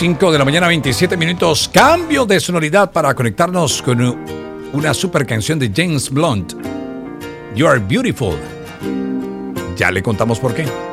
5 de la mañana, 27 minutos. Cambio de sonoridad para conectarnos con una super canción de James Blunt. You Are Beautiful. Ya le contamos por qué.